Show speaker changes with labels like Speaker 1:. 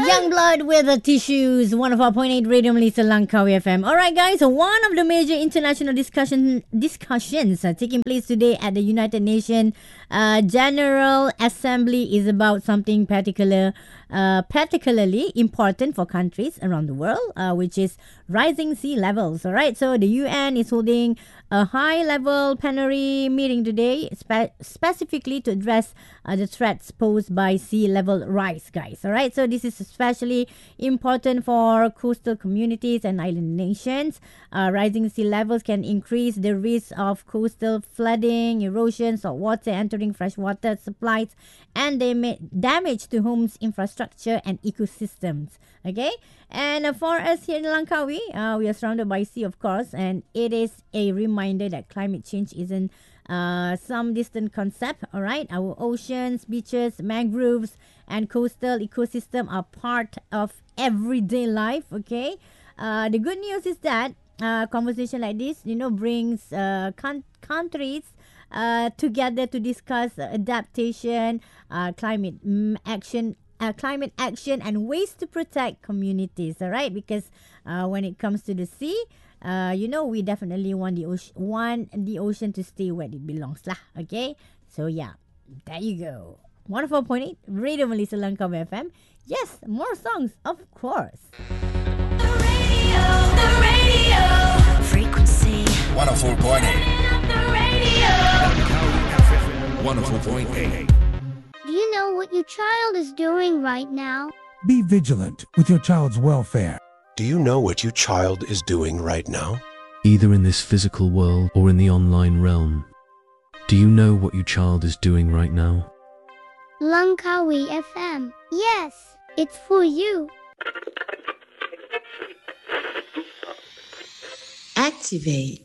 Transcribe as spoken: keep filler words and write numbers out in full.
Speaker 1: Youngblood with the Tissues, one of our point eight Radio Malaysia Langkawi F M. Alright guys, so one of the major international discussion discussions uh, taking place today at the United Nations uh, General Assembly is about something particular, uh, particularly important for countries around the world, uh, which is rising sea levels. Alright, so the U N is holding a high-level plenary meeting today, spe- specifically to address uh, the threats posed by sea level rise, guys. Alright, so this is especially important for coastal communities and island nations. Uh, rising sea levels can increase the risk of coastal flooding, erosion, salt water entering freshwater supplies, and they may damage to homes, infrastructure, and ecosystems. Okay, and uh, for us here in Langkawi, uh, we are surrounded by sea, of course, and it is a reminder that climate change isn't uh, some distant concept. All right, our oceans, beaches, mangroves, and coastal ecosystem are part of everyday life. Okay, uh, the good news is that uh, conversation like this, you know, brings uh, con- countries uh, together to discuss uh, adaptation, uh, climate mm, action. Uh, climate action and ways to protect communities, all right? Because uh, when it comes to the sea, uh, you know, we definitely want the ocean, want the ocean to stay where it belongs, lah. Okay, so yeah, there you go. one oh four point eight Radio Malaysia Langkawi F M. Yes, more songs, of course.
Speaker 2: The radio, the radio frequency
Speaker 3: one oh four point eight.
Speaker 2: The radio.
Speaker 3: one oh four point eight.
Speaker 4: Do you know what your child is doing right now?
Speaker 5: Be vigilant with your child's welfare.
Speaker 6: Do you know what your child is doing right now?
Speaker 7: Either in this physical world or in the online realm. Do you know what your child is doing right now?
Speaker 4: Langkawi F M. Yes, it's for you.
Speaker 8: Activate